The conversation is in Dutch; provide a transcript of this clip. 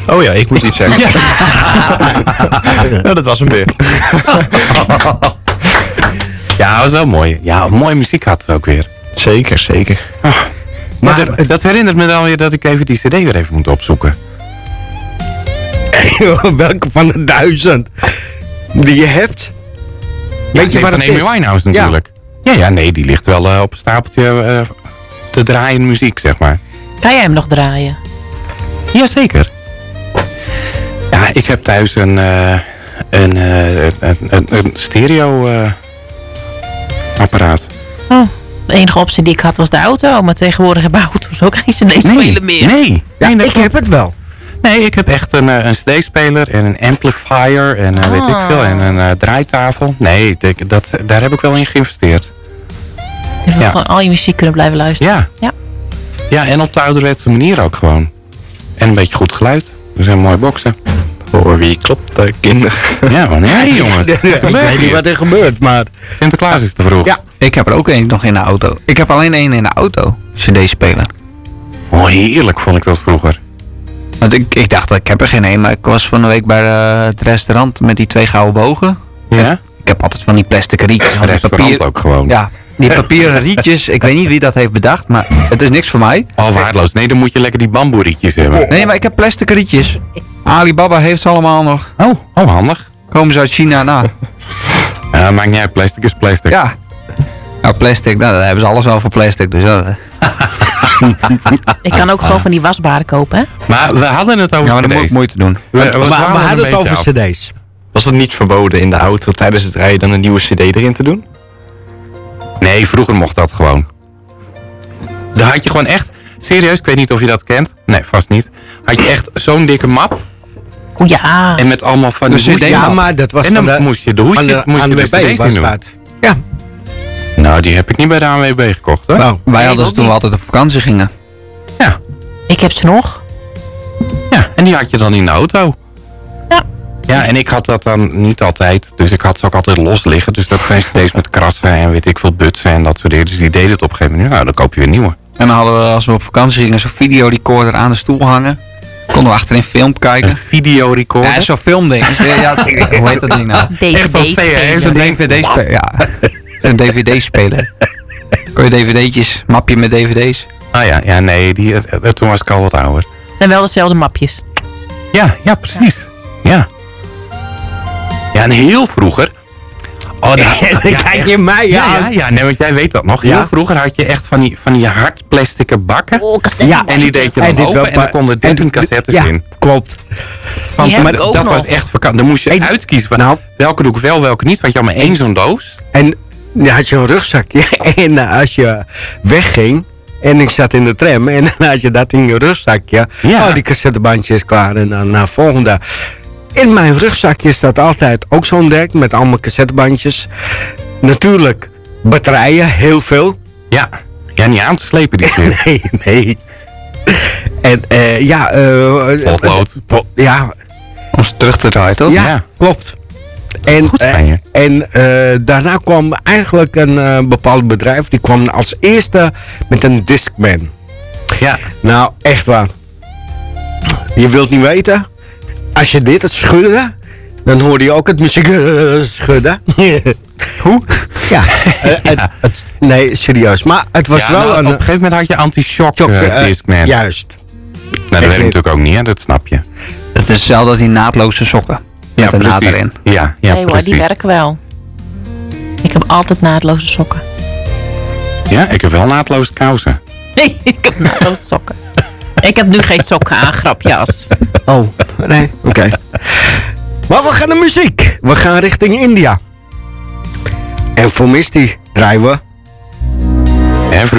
Oh ja, ik moet iets zeggen. Nou, dat was hem weer. Ja, dat was wel mooi. Ja, mooie muziek had het ook weer. Zeker, zeker. Maar dat herinnert me dan weer dat ik even die cd weer even moet opzoeken. Welke van de 1000 die je hebt? Weet je wat het is? Amy Winehouse natuurlijk. Ja, nee, die ligt wel op een stapeltje te draaien muziek, zeg maar. Kan jij hem nog draaien? Jazeker. Ja, ik heb thuis een stereo apparaat. Oh, de enige optie die ik had was de auto. Maar tegenwoordig hebben auto's ook geen cd-speler meer. Nee. Ja, nee, ik heb het wel. Nee, ik heb echt een cd-speler en een amplifier en weet ik veel. En een draaitafel. Nee, daar heb ik wel in geïnvesteerd. Je wil gewoon al je muziek kunnen blijven luisteren. Ja, en op de ouderwetse manier ook gewoon. En een beetje goed geluid. Er zijn mooie boxen. Hoor wie klopt, kinderen. Ja, man. Nee, jongens. Ik weet niet wat er gebeurt, maar... Sinterklaas is te vroeg. Ja. Ik heb er ook één nog in de auto. Ik heb alleen één in de auto. CD-speler. Oh, heerlijk vond ik dat vroeger. Want ik dacht, ik heb er geen één. Maar ik was van de week bij het restaurant met die 2 gouden bogen. Ja? Ik heb altijd van die plastic rietjes. Een restaurant ook gewoon. Ja, die papieren rietjes. Ik weet niet wie dat heeft bedacht, maar het is niks voor mij. Al waardeloos. Nee, dan moet je lekker die bamboerietjes hebben. Nee, maar ik heb plastic rietjes. Alibaba heeft ze allemaal nog. Oh, handig. Komen ze uit China na. Ja, maakt niet uit. Plastic is plastic. Ja. Nou, plastic, nou, daar hebben ze alles wel voor plastic. Dus Ik kan ook gewoon van die wasbaren kopen, hè? Maar we hadden het over ja, maar dan moet ik cd's. moeite doen. We dwalen hadden een het over beetje af. cd's. Was het niet verboden in de auto tijdens het rijden dan een nieuwe cd erin te doen? Nee, vroeger mocht dat gewoon. Daar had je gewoon echt... Serieus, ik weet niet of je dat kent. Nee, vast niet. Had je echt zo'n dikke map. O ja. En met allemaal van die De CD. Ja, maar dat was En dan van de, moest je de hoesjes, van de moest je de ANWB cd's was in doen. dat. Ja. Nou, die heb ik niet bij de ANWB gekocht, hoor. Nou, Wij Nee, hadden ik ze toen ook we niet. altijd op vakantie gingen. Ja. Ik heb ze nog. Ja, en die had je dan in de auto. Ja. Ja, en ik had dat dan niet altijd. Dus ik had ze ook altijd los liggen. Dus dat zijn steeds met krassen en weet ik veel butsen en dat soort dingen. Dus die deden het op een gegeven moment. Nou, dan koop je weer nieuwe. En dan hadden we, als we op vakantie gingen, zo'n videorecorder aan de stoel hangen. Konden we achterin film kijken. Een videorecorder. Ja, zo'n filmding. Ja, hoe heet dat ding nou? Echt zo'n VHS, Zo'n DVD-speler. Ja, een DVD-speler. Kon je dvd'tjes, mapje met dvd's. Ah ja, nee, toen was ik al wat ouder. Zijn wel dezelfde mapjes. Ja, precies. Ja. Ja, en heel vroeger... Oh, dan kijk je mij aan. Ja, nee, want jij weet dat nog. Heel Ja. vroeger had je echt van die hard plastic bakken. Ja, En die deed je en dan dit open wel en dan konden 13 cassettes ja, in. klopt. Die heb Maar ik ook dat nog. was echt vakant. Dan moest je Hey, uitkiezen van nou. welke doe ik wel, welke niet. Want je had maar één zo'n doos. En dan had je een rugzakje. En als je wegging. En ik zat in de tram. En dan had je dat in je rugzakje. Ja. Oh, die cassettebandje is klaar. En dan naar volgende. In mijn rugzakje staat altijd ook zo'n dek. Met allemaal cassettebandjes. Natuurlijk batterijen. Heel veel. Ja, niet aan te slepen die keer. Nee. En Potlood. Ja, Om ze terug te draaien, toch? ja, Ja. klopt. En, Goed van je. Daarna kwam eigenlijk een bepaald bedrijf. Die kwam als eerste met een Discman. Ja. Nou, echt waar. Je wilt niet weten. Als je dit schudde, dan hoorde je ook het muziek schudden. Hoe? Ja, nee, serieus. Maar het was Ja, wel nou, een... op een gegeven moment had je anti-shock shock, Discman. juist. Nou, dat weet ik niet. natuurlijk ook niet, hè? Dat snap je. Het is hetzelfde als die naadloze sokken. Met een naad erin. Ja, Nee hoor, precies. die werken wel. Ik heb altijd naadloze sokken. Ja, ik heb wel naadloze kousen. Nee, ik heb naadloze sokken. Ik heb nu geen sokken aan, grapjas. Oh, nee, oké. Maar we gaan naar muziek. We gaan richting India. En voor Misty draaien we... Hè,